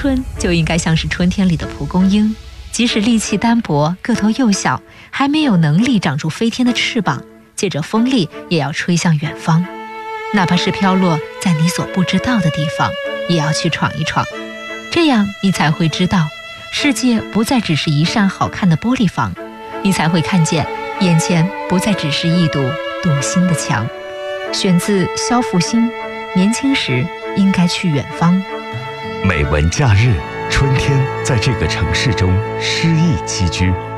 春就应该像是春天里的蒲公英，即使力气单薄，个头幼小，还没有能力长出飞天的翅膀，借着风力也要吹向远方，哪怕是飘落在你所不知道的地方，也要去闯一闯。这样你才会知道，世界不再只是一扇好看的玻璃房，你才会看见眼前不再只是一堵镀心的墙。选自萧复兴，年轻时应该去远方。 美文假日，春天在这个城市中诗意栖居。